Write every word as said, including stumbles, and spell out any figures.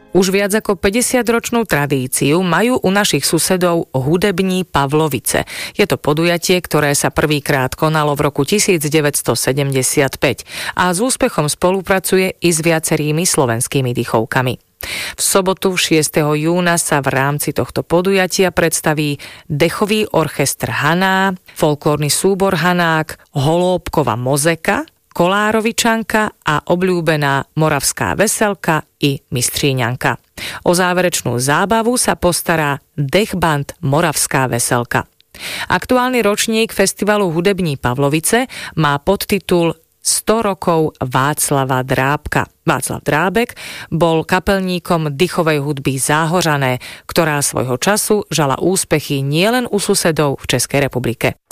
Už viac ako päťdesiatročnú tradíciu majú u našich susedov hudební Pavlovice. Je to podujatie, ktoré sa prvýkrát konalo v roku devätnásťsedemdesiatpäť a s úspechom spolupracuje i s viacerými slovenskými dychovkami. V sobotu šiesteho júna sa v rámci tohto podujatia predstaví dechový orchestr Haná, folklórny súbor Hanák, Holóbkova Mozeka, Kolárovičanka a obľúbená Moravská veselka i Mistříňanka. O záverečnú zábavu sa postará Dechband Moravská veselka. Aktuálny ročník festivalu Hudební Pavlovice má podtitul sto rokov Václava Drábka. Václav Drábek bol kapelníkom dychovej hudby Záhořané, ktorá svojho času žala úspechy nielen u susedov v Českej republike.